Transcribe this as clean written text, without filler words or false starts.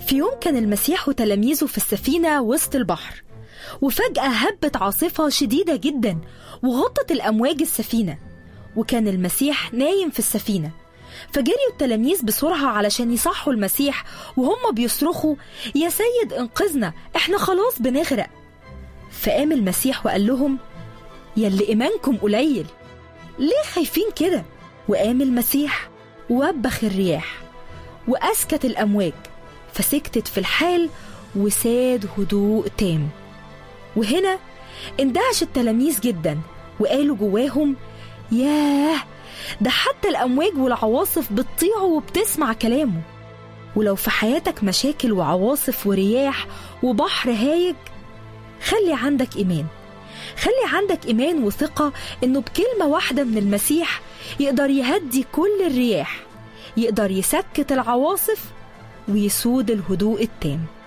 في يوم كان المسيح وتلاميذه في السفينة وسط البحر، وفجأة هبت عاصفة شديدة جدا وغطت الأمواج السفينة، وكان المسيح نايم في السفينة. فجريوا التلاميذ بسرعة علشان يصحوا المسيح وهم بيصرخوا: يا سيد انقذنا، احنا خلاص بنغرق. فقام المسيح وقال لهم: يلي إيمانكم قليل، ليه خايفين كده؟ وقام المسيح ووبخ الرياح وأسكت الأمواج، فسكتت في الحال وساد هدوء تام. وهنا اندهش التلاميذ جدا وقالوا جواهم: ياه، ده حتى الأمواج والعواصف بتطيعه وبتسمع كلامه. ولو في حياتك مشاكل وعواصف ورياح وبحر هايج، خلي عندك إيمان، خلي عندك إيمان وثقة إنه بكلمة واحدة من المسيح يقدر يهدي كل الرياح، يقدر يسكت العواصف ويسود الهدوء التام.